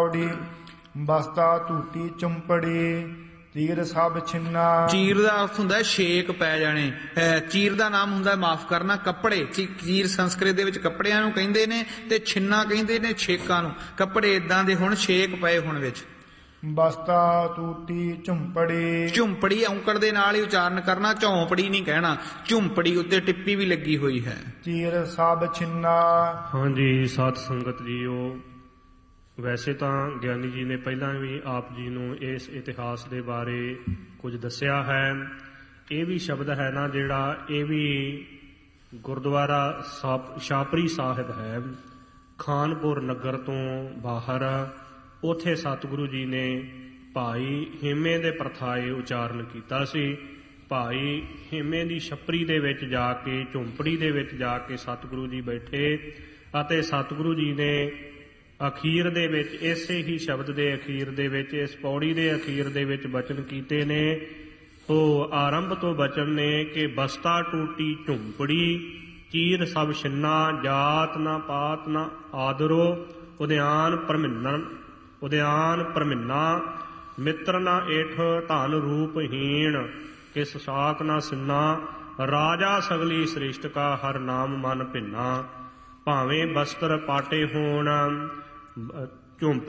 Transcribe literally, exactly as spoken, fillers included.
ਪੌੜੀ ਬਸਤਾ ਧੂਤੀ ਚੁੰਪੜੀ ਤੀਰ ਸਭ ਛਿੰਨਾ। ਚੀਰ ਦਾ ਅਰਥ ਹੁੰਦਾ ਛੇਕ ਪੈ ਜਾਣੇ। ਚੀਰ ਦਾ ਨਾਮ ਹੁੰਦਾ ਮਾਫ ਕਰਨਾ ਕੱਪੜੇ। ਚੀਰ ਸੰਸਕ੍ਰਿਤ ਦੇ ਵਿੱਚ ਕੱਪੜਿਆਂ ਨੂੰ ਕਹਿੰਦੇ ਨੇ ਤੇ ਛਿੰਨਾ ਕਹਿੰਦੇ ਨੇ ਛੇਕਾਂ ਨੂੰ। ਕੱਪੜੇ ਇਦਾਂ ਦੇ ਹੁਣ ਛੇਕ ਪਏ ਹੁਣ ਵਿੱਚ। ਬਸਤਾ ਤੂਤੀ ਝੁੰਪੜੀ। ਝੁੰਪੜੀ ਔਂਕੜ ਦੇ ਨਾਲ ਹੀ ਉਚਾਰਨ ਕਰਨਾ, ਝੌਂਪੜੀ ਨਹੀਂ ਕਹਿਣਾ। ਝੁੰਪੜੀ ਉੱਤੇ ਟਿੱਪੀ ਵੀ ਲੱਗੀ ਹੋਈ ਹੈ। ਚੀਰ ਸਭ ਛਿੰਨਾ। ਹਾਂਜੀ ਸਾਧ ਸੰਗਤ ਜੀਓ, ਵੈਸੇ ਤਾਂ ਗਿਆਨੀ ਜੀ ਨੇ ਪਹਿਲਾਂ ਵੀ ਆਪ ਜੀ ਨੂੰ ਇਸ ਇਤਿਹਾਸ ਦੇ ਬਾਰੇ ਕੁਝ ਦੱਸਿਆ ਹੈ। ਇਹ ਵੀ ਸ਼ਬਦ ਹੈ ਨਾ ਜਿਹੜਾ, ਇਹ ਵੀ ਗੁਰਦੁਆਰਾ ਸਾਪ ਛਾਪਰੀ ਸਾਹਿਬ ਹੈ, ਖਾਨਪੁਰ ਨਗਰ ਤੋਂ ਬਾਹਰ। ਉੱਥੇ ਸਤਿਗੁਰੂ ਜੀ ਨੇ ਭਾਈ ਹਿੰਮੇ ਦੇ ਪ੍ਰਥਾਏ ਉਚਾਰਨ ਕੀਤਾ ਸੀ। ਭਾਈ ਹਿੰਮੇ ਦੀ ਛਪਰੀ ਦੇ ਵਿੱਚ ਜਾ ਕੇ, ਝੁੰਪੜੀ ਦੇ ਵਿੱਚ ਜਾ ਕੇ ਸਤਿਗੁਰੂ ਜੀ ਬੈਠੇ ਅਤੇ ਸਤਿਗੁਰੂ ਜੀ ਨੇ ਅਖੀਰ ਦੇ ਵਿੱਚ, ਇਸੇ ਹੀ ਸ਼ਬਦ ਦੇ ਅਖੀਰ ਦੇ ਵਿੱਚ, ਇਸ ਪੌੜੀ ਦੇ ਅਖੀਰ ਦੇ ਵਿੱਚ ਬਚਨ ਕੀਤੇ ਨੇ। ਉਹ ਆਰੰਭ ਤੋਂ ਬਚਨ ਨੇ ਕਿ ਬਸਤਾ ਟੂਟੀ ਝੁੰਪੜੀ, ਚੀਰ ਸਭ ਛਿੰਨਾ, ਜਾਤ ਨਾ ਪਾਤ ਨਾ ਆਦਰੋ, ਉਦਿਆਨ ਪਰਮਿੰਨਨ ਉਦਿਆਨ ਪਰਮਿੰਨਾ, ਮਿੱਤਰ ਨਾ ਏਠ ਧਨ ਰੂਪਹੀਣ, ਕਿਸ ਸਾਕ ਨਾ ਸਿੰਨਾ, ਰਾਜਾ ਸਗਲੀ ਸ੍ਰਿਸ਼ਟ ਕਾ ਹਰ ਨਾਮ ਮਨ ਭਿੰਨਾ, ਭਾਵੇਂ ਬਸਤਰ ਪਾਟੇ ਹੋਣ ਝੁੰਪ